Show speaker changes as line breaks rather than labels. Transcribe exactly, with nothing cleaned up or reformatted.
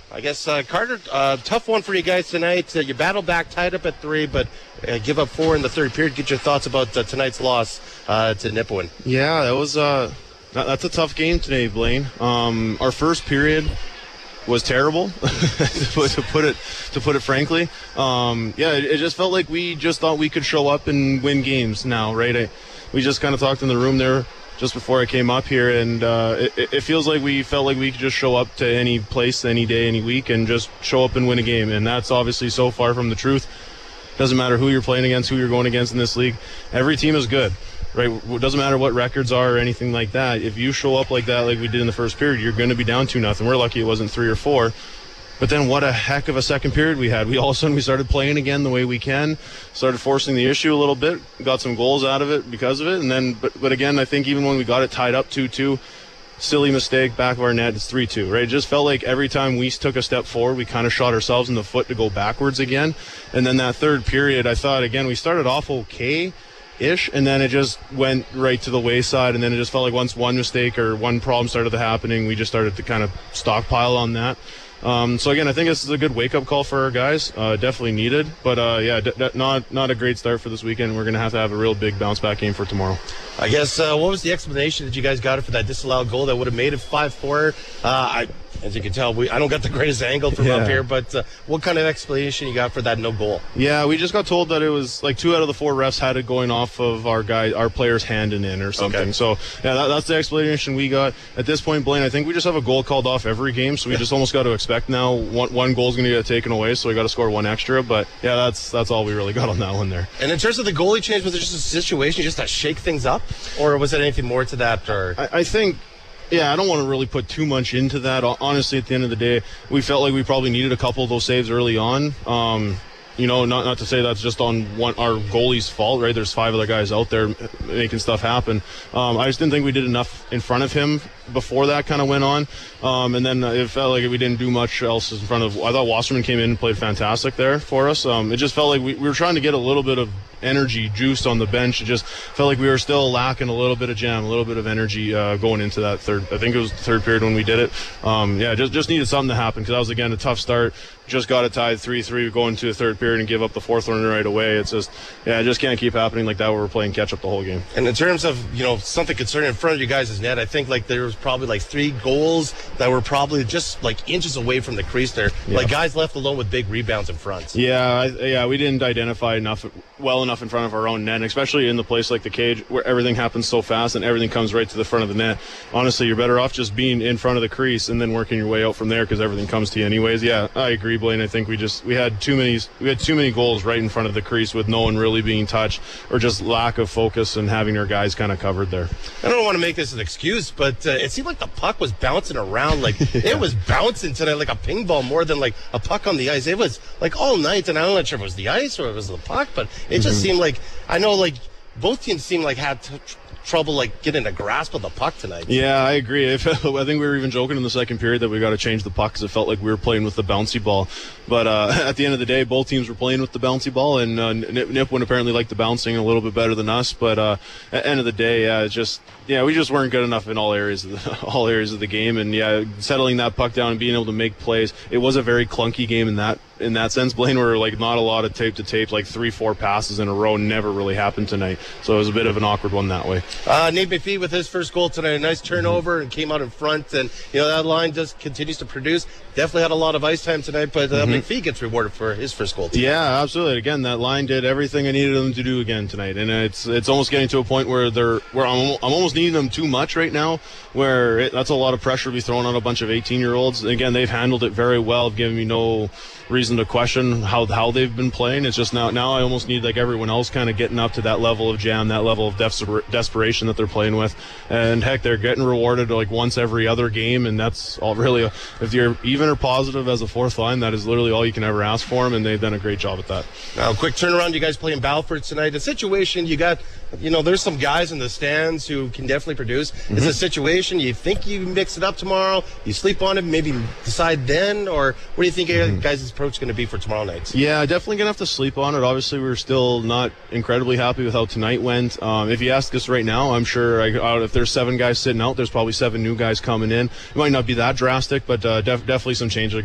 I guess, uh, Carter, uh, tough one for you guys tonight. Uh, you battled back, tied up at three, but uh, give up four in the third period. Get your thoughts about uh, tonight's loss uh, to Nipawin.
Yeah, that was uh, that, that's a tough game today, Blaine. Um, our first period was terrible, to, put, to put it to put it frankly. Um, yeah, it, it just felt like we just thought we could show up and win games now, right? I, we just kind of talked in the room there just before I came up here, and uh, it, it feels like we felt like we could just show up to any place, any day, any week, and just show up and win a game. And that's obviously so far from the truth. Doesn't matter who you're playing against, who you're going against in this league. Every team is good, right? It doesn't matter what records are or anything like that. If you show up like that, like we did in the first period, you're going to be down two nothing. We're lucky it wasn't three or four. But then what a heck of a second period we had. We all of a sudden we started playing again the way we can, started forcing the issue a little bit, got some goals out of it because of it. And then, but, but again, I think even when we got it tied up two two, silly mistake, back of our net, it's three two, right? It just felt like every time we took a step forward, we kind of shot ourselves in the foot to go backwards again. And then that third period, I thought, again, we started off okay-ish, and then it just went right to the wayside. And then it just felt like once one mistake or one problem started happening, we just started to kind of stockpile on that. Um, so again, I think this is a good wake-up call for our guys. Uh, definitely needed, but uh, yeah, d- d- not not a great start for this weekend. We're going to have to have a real big bounce-back game for tomorrow.
I guess uh, what was the explanation that you guys got for that disallowed goal that would have made it five four? Uh, I, as you can tell, we I don't got the greatest angle from
yeah.
up here, but uh, what kind of explanation you got for that no goal?
Yeah, we just got told that it was like two out of the four refs had it going off of our guy, our player's hand and in or something. Okay. So yeah, that, that's the explanation we got at this point, Blaine. I think we just have a goal called off every game, so we just almost got to expect now one one goal is going to get taken away, so we got to score one extra. But yeah, that's that's all we really got on that one there.
And in terms of the goalie change, was it just a situation just to shake things up, or was it anything more to that? Or
I, I think. Yeah, I don't want to really put too much into that. Honestly, at the end of the day, we felt like we probably needed a couple of those saves early on. Um, you know, not not to say that's just on one our goalie's fault, right? There's five other guys out there making stuff happen. Um, I just didn't think we did enough in front of him before that kind of went on. Um, and then it felt like we didn't do much else in front of. I thought Wasserman came in and played fantastic there for us. Um, it just felt like we, we were trying to get a little bit of energy juice on the bench. It just felt like we were still lacking a little bit of jam, a little bit of energy uh, going into that third. I think it was the third period when we did it. Um, yeah, just just needed something to happen because that was again a tough start. Just got it tied three three going to the third period and give up the fourth one right away. It's just, yeah, it just can't keep happening like that where we're playing catch up the whole game.
And in terms of, you know, something concerning in front of you guys' net, I think like there was probably like three goals that were probably just like inches away from the crease there. Yeah. Like guys left alone with big rebounds in front.
Yeah, I, yeah, we didn't identify enough, well enough in front of our own net, especially in the place like the cage where everything happens so fast and everything comes right to the front of the net. Honestly, you're better off just being in front of the crease and then working your way out from there because everything comes to you anyways. Yeah, I agree, Blaine. I think we just we had too many we had too many goals right in front of the crease with no one really being touched or just lack of focus and having our guys kind of covered there.
I don't want to make this an excuse, but uh, it seemed like the puck was bouncing around like yeah. It was bouncing tonight like a ping ball more than like a puck on the ice. It was like all night, and I'm not sure if it was the ice or it was the puck, but it just mm-hmm. seemed like I know like both teams seemed like had t- tr- trouble like getting a grasp of the puck tonight.
Yeah, I agree. I, felt, I think we were even joking in the second period that we got to change the puck because it felt like we were playing with the bouncy ball. But uh, at the end of the day, both teams were playing with the bouncy ball, and uh, Nip- Nipawin apparently liked the bouncing a little bit better than us. But uh, at the end of the day, yeah, it's just yeah, we just weren't good enough in all areas of the, all areas of the game. And yeah, settling that puck down and being able to make plays, it was a very clunky game in that. In that sense, Blaine, where like not a lot of tape to tape, like three, four passes in a row never really happened tonight. So it was a bit of an awkward one that way.
Uh, Nate McPhee with his first goal tonight, a nice turnover and came out in front. And, you know, that line just continues to produce. Definitely had a lot of ice time tonight, but uh, mm-hmm. McPhee gets rewarded for his first goal tonight.
Yeah, absolutely. Again, that line did everything I needed them to do again tonight. And it's it's almost getting to a point where they're where I'm, I'm almost needing them too much right now, where it, that's a lot of pressure to be thrown on a bunch of eighteen-year-olds. Again, they've handled it very well, giving me no reason to question how how they've been playing. It's just now now I almost need like everyone else kind of getting up to that level of jam, that level of desper- desperation that they're playing with. And heck, they're getting rewarded like once every other game, and that's all really. If you're even or positive as a fourth line, that is literally all you can ever ask for them, and they've done a great job at that.
Now, quick turnaround. You guys playing Balfour tonight. A situation you got. You know, there's some guys in the stands who can definitely produce. Mm-hmm. It's a situation you think you mix it up tomorrow, you sleep on it, maybe decide then, or what do you think mm-hmm. guys' approach is going to be for tomorrow night?
Yeah, definitely going to have to sleep on it. Obviously, we're still not incredibly happy with how tonight went. Um, if you ask us right now, I'm sure I, out if there's seven guys sitting out, there's probably seven new guys coming in. It might not be that drastic, but uh, def- definitely some change